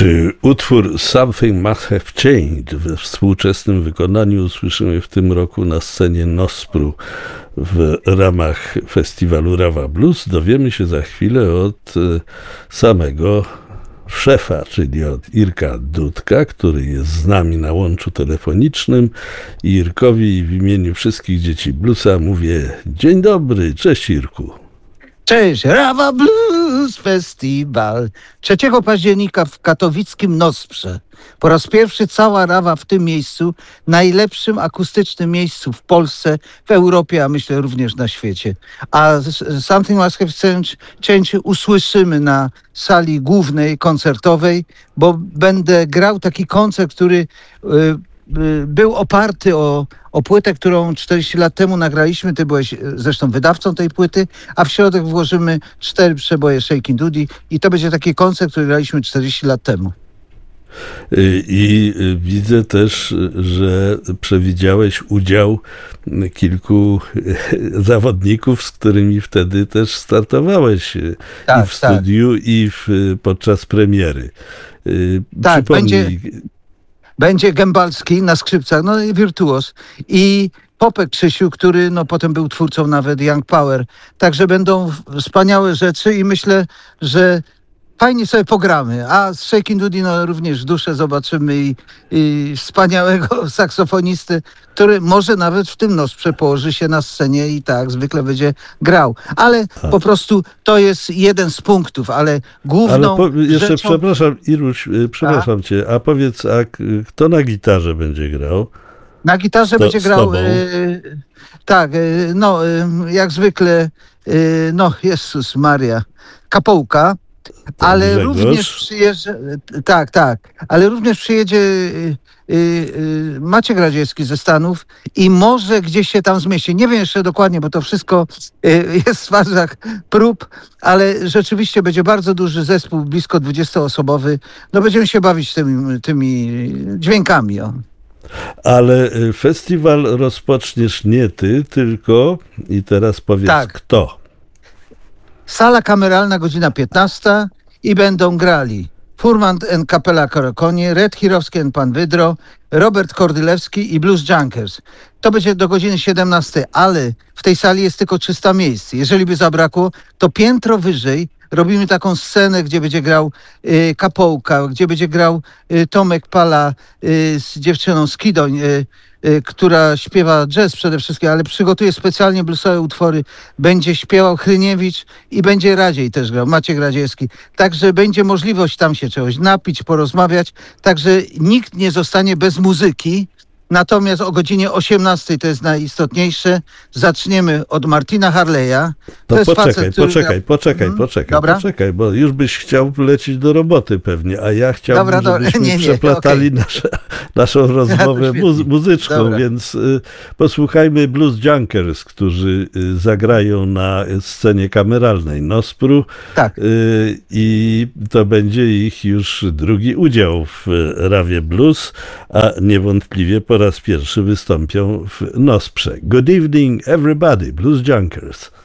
Czy utwór Something Must Have Changed we współczesnym wykonaniu usłyszymy w tym roku na scenie Nospru w ramach festiwalu Rawa Blues? Dowiemy się za chwilę od samego szefa, czyli od Irka Dudka, który jest z nami na łączu telefonicznym. Irkowi w imieniu wszystkich dzieci bluesa mówię dzień dobry, cześć Irku. Cześć, Rawa Blues Festival. 3 października w katowickim Nosprze. Po raz pierwszy cała Rawa w tym miejscu, najlepszym akustycznym miejscu w Polsce, w Europie, a myślę również na świecie. A Something Must Have Changed usłyszymy na sali głównej, koncertowej, bo będę grał taki koncert, który był oparty o płytę, którą 40 lat temu nagraliśmy. Ty byłeś zresztą wydawcą tej płyty, a w środek włożymy 4 przeboje Shakin' Doody i to będzie taki koncert, który graliśmy 40 lat temu. I widzę też, że przewidziałeś udział kilku zawodników, z którymi wtedy też startowałeś i w studiu, i podczas premiery. Tak, będzie Gębalski na skrzypcach, no i wirtuos. I Popek Krzysiu, który potem był twórcą nawet Young Power. Także będą wspaniałe rzeczy i myślę, że fajnie sobie pogramy. A z Shakin' Doody również w duszę zobaczymy i wspaniałego saksofonisty, który może nawet w tym Nosprze położy się na scenie i tak zwykle będzie grał. Ale po prostu to jest jeden z punktów, ale główną jeszcze rzeczą... przepraszam, Iruś, przepraszam cię, a powiedz, kto na gitarze będzie grał? Na gitarze będzie grał, jak zwykle, Jezus Maria, Kapołka, ale również przyjeżdża, ale również przyjedzie Maciek Radziecki ze Stanów i może gdzieś się tam zmieści. Nie wiem jeszcze dokładnie, bo to wszystko jest w fazach prób, ale rzeczywiście będzie bardzo duży zespół, blisko 20-osobowy. Będziemy się bawić tymi dźwiękami. Ale festiwal rozpoczniesz nie ty, tylko i teraz powiedz kto. Sala kameralna, godzina 15 i będą grali Furman and Kapela Karakonie, Red Hirowski and Pan Wydro, Robert Kordylewski i Blues Junkers. To będzie do godziny 17, ale w tej sali jest tylko 300 miejsc. Jeżeli by zabrakło, to piętro wyżej robimy taką scenę, gdzie będzie grał Kapołka, gdzie będzie grał Tomek Pala z dziewczyną z Kidoń, która śpiewa jazz przede wszystkim, ale przygotuje specjalnie bluesowe utwory. Będzie śpiewał Hryniewicz i będzie Radziej też grał, Maciek Radziecki. Także będzie możliwość tam się czegoś napić, porozmawiać. Także nikt nie zostanie bez muzyki. Natomiast o godzinie 18, to jest najistotniejsze, zaczniemy od Martina Harleya. To jest poczekaj, bo już byś chciał lecieć do roboty pewnie, a ja chciałbym, żebyśmy przeplatali naszą rozmowę muzyczną, więc posłuchajmy Blues Junkers, którzy zagrają na scenie kameralnej Nospru i to będzie ich już drugi udział w Rawie Blues, a niewątpliwie po raz pierwszy wystąpią w Nosprze. Good evening everybody, Blues Junkers.